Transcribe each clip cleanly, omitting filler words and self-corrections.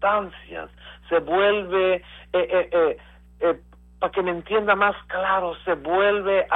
circunstancias, se vuelve, para que me entienda más claro, se vuelve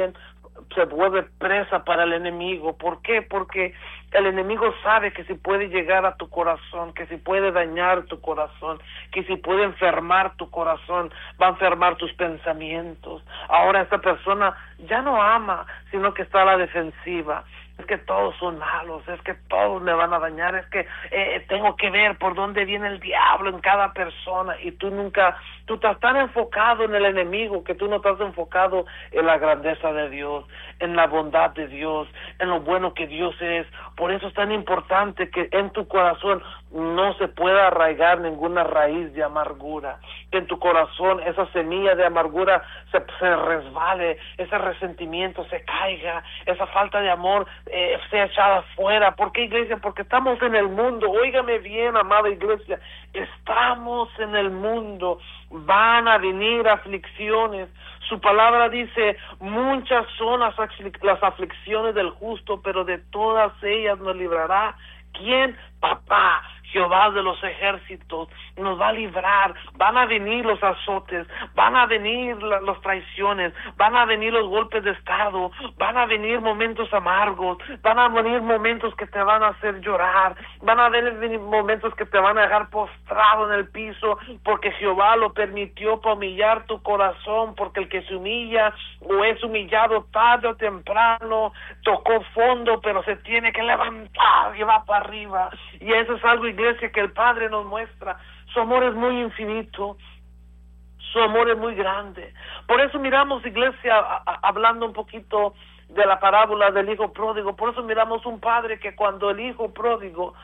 presa para el enemigo. ¿Por qué? Porque el enemigo sabe que si puede llegar a tu corazón, que si puede dañar tu corazón, que si puede enfermar tu corazón, va a enfermar tus pensamientos. Ahora esta persona ya no ama, sino que está a la defensiva. Es que todos son malos, es que todos me van a dañar, es que tengo que ver por dónde viene el diablo en cada persona, y tú estás tan enfocado en el enemigo que tú no estás enfocado en la grandeza de Dios, en la bondad de Dios, en lo bueno que Dios es. Por eso es tan importante que en tu corazón no se pueda arraigar ninguna raíz de amargura, que en tu corazón esa semilla de amargura se resbale, ese resentimiento se caiga, esa falta de amor sea echada fuera. ¿Por qué, iglesia? Porque estamos en el mundo. Óigame bien, amada iglesia, estamos en el mundo. Van a venir aflicciones. Su palabra dice, muchas son las aflicciones del justo, pero de todas ellas nos librará. ¿Quién? Papá, Jehová de los ejércitos, nos va a librar. Van a venir los azotes, van a venir las traiciones, van a venir los golpes de estado, van a venir momentos amargos, van a venir momentos que te van a hacer llorar, van a venir momentos que te van a dejar postrado en el piso, porque Jehová lo permitió para humillar tu corazón, porque el que se humilla o es humillado tarde o temprano tocó fondo, pero se tiene que levantar y va para arriba. Y eso es algo, iglesia, que el Padre nos muestra. Su amor es muy infinito, su amor es muy grande. Por eso miramos, iglesia, hablando un poquito de la parábola del hijo pródigo, por eso miramos un padre que cuando el hijo pródigo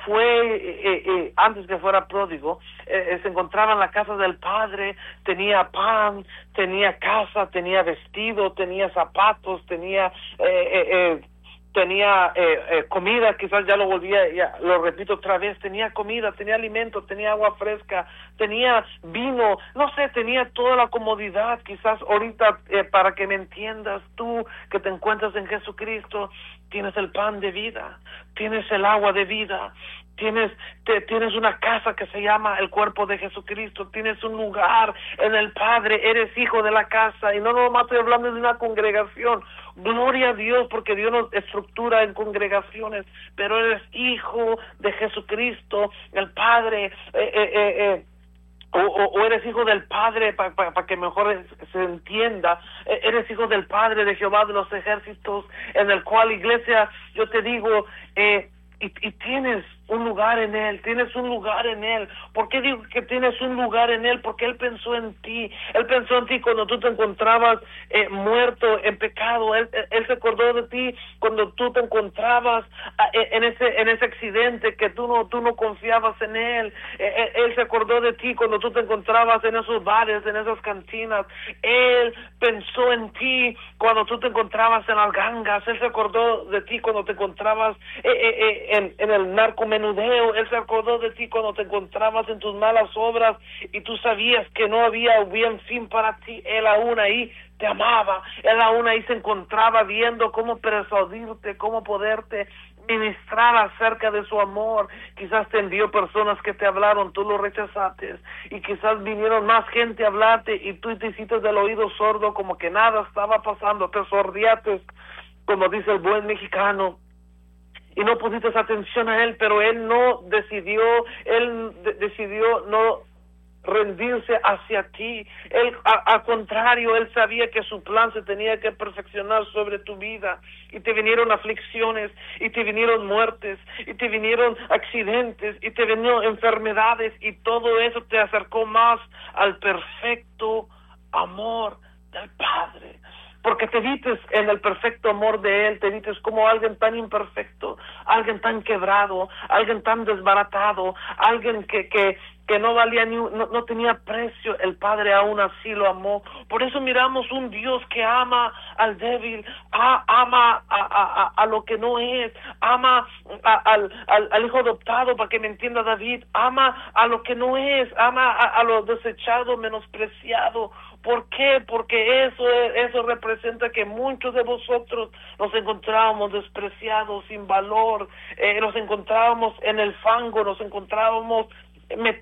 fue, antes que fuera pródigo, se encontraba en la casa del padre, tenía pan, tenía casa, tenía vestido, tenía zapatos, tenía comida. Quizás ya lo repito otra vez, tenía comida, tenía alimento, tenía agua fresca, tenía vino, no sé, tenía toda la comodidad. Quizás ahorita, para que me entiendas, tú que te encuentras en Jesucristo, tienes el pan de vida, tienes el agua de vida, tienes una casa que se llama el cuerpo de Jesucristo, tienes un lugar en el Padre, eres hijo de la casa. Y no nomás estoy hablando de una congregación, gloria a Dios, porque Dios nos estructura en congregaciones, pero eres hijo de Jesucristo, el Padre, o eres hijo del Padre, para que mejor se entienda, eres hijo del Padre, de Jehová de los ejércitos, en el cual, iglesia, yo te digo, y tienes un lugar en Él, tienes un lugar en Él. ¿Por qué digo que tienes un lugar en Él? Porque Él pensó en ti. Él pensó en ti cuando tú te encontrabas muerto en pecado. Él se acordó de ti cuando tú te encontrabas en ese accidente, que tú no confiabas en Él. Él se acordó de ti cuando tú te encontrabas en esos bares, en esas cantinas. Él pensó en ti cuando tú te encontrabas en las gangas. Él se acordó de ti cuando te encontrabas en el narcomenudeo. Él se acordó de ti cuando te encontrabas en tus malas obras y tú sabías que no había bien fin para ti. Él aún ahí te amaba, Él aún ahí se encontraba viendo cómo persuadirte, cómo poderte ministrar acerca de su amor. Quizás te envió personas que te hablaron, tú lo rechazaste, y quizás vinieron más gente a hablarte y tú te hiciste del oído sordo, como que nada estaba pasando, te sordiaste, como dice el buen mexicano, y no pusiste atención a Él. Pero Él decidió no rendirse hacia ti. Él, al contrario, Él sabía que su plan se tenía que perfeccionar sobre tu vida, y te vinieron aflicciones, y te vinieron muertes, y te vinieron accidentes, y te vinieron enfermedades, y todo eso te acercó más al perfecto amor del Padre. Porque te vistes en el perfecto amor de Él, te vistes como alguien tan imperfecto, alguien tan quebrado, alguien tan desbaratado, alguien que no valía no tenía precio. El Padre aún así lo amó. Por eso miramos un Dios que ama al débil, ama a lo que no es, ama al hijo adoptado, para que me entienda David, ama a lo que no es, ama a lo desechado, menospreciado. ¿Por qué? Porque eso representa que muchos de vosotros nos encontrábamos despreciados, sin valor, nos encontrábamos en el fango, nos encontrábamos